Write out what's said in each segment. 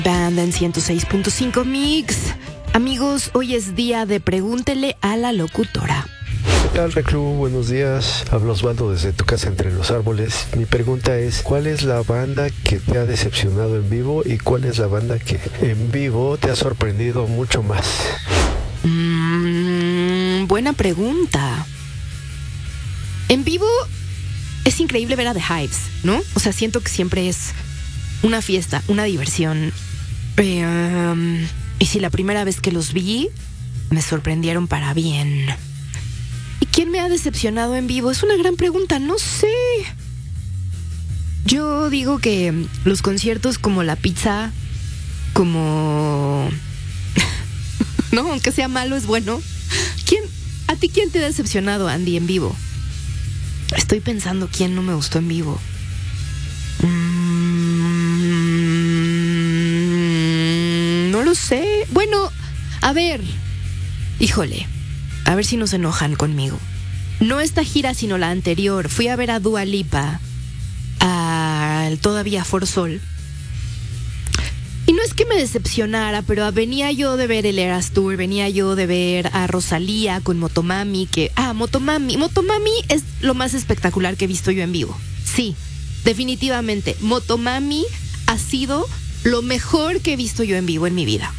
Band en 106.5 Mix. Amigos, hoy es día de Pregúntele a la locutora. ¿Qué tal, Reclu? Buenos días. Hablo Osvaldo desde tu casa entre los árboles. Mi pregunta es, ¿cuál es la banda que te ha decepcionado en vivo y cuál es la banda que en vivo te ha sorprendido mucho más? Buena pregunta. En vivo es increíble ver a The Hives, ¿no? O sea, siento que siempre es una fiesta, una diversión. Y si la primera vez que los vi, me sorprendieron para bien. ¿Y quién me ha decepcionado en vivo? Es una gran pregunta, no sé. Yo digo que los conciertos como la pizza, como... no, aunque sea malo, es bueno. ¿A ti quién te ha decepcionado, Andy, en vivo? Estoy pensando quién no me gustó en vivo. No lo sé. Bueno, a ver. Híjole. A ver si no se enojan conmigo. No esta gira, sino la anterior. Fui a ver a Dua Lipa al todavía For Sol. Y no es que me decepcionara, pero venía yo de ver el Eras Tour, venía yo de ver a Rosalía con Motomami, Motomami es lo más espectacular que he visto yo en vivo. Sí, definitivamente, Motomami ha sido lo mejor que he visto yo en vivo en mi vida.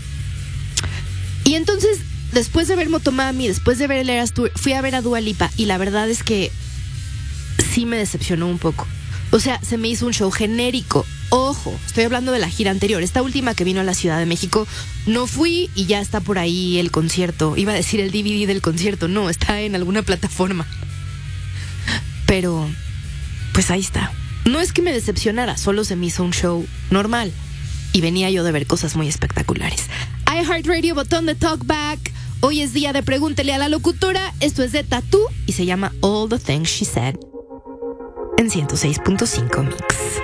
Y entonces, después de ver Motomami, después de ver el Eras Tour, fui a ver a Dua Lipa y la verdad es que sí me decepcionó un poco. O sea, se me hizo un show genérico. Ojo, estoy hablando de la gira anterior. Esta última que vino a la Ciudad de México, no fui y ya está por ahí el concierto. Iba a decir el DVD del concierto. No, está en alguna plataforma. Pero, pues ahí está. No es que me decepcionara, solo se me hizo un show normal. Y venía yo de ver cosas muy espectaculares. iHeartRadio, botón de Talkback. Hoy es día de Pregúntele a la locutora. Esto es de Tattoo y se llama All the Things She Said. En 106.5 Mix.